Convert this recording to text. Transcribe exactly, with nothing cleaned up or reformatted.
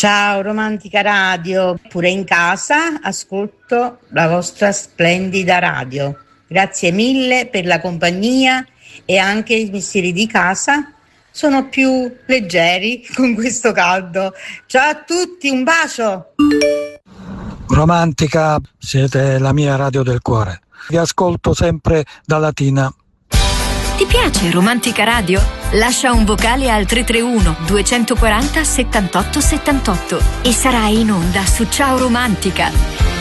Ciao Romantica Radio, pure in casa ascolto la vostra splendida radio. Grazie mille per la compagnia e anche i mestieri di casa sono più leggeri con questo caldo. Ciao a tutti, un bacio! Romantica, siete la mia radio del cuore. Vi ascolto sempre da Latina. Ti piace Romantica Radio? Lascia un vocale al tre tre uno due quattro zero settantotto settantotto e sarai in onda su Ciao Romantica.